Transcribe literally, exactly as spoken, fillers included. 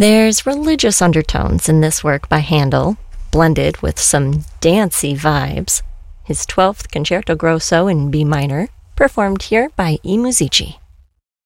There's religious undertones in this work by Handel, blended with some dancey vibes. His twelfth Concerto Grosso in B minor, performed here by I Musici.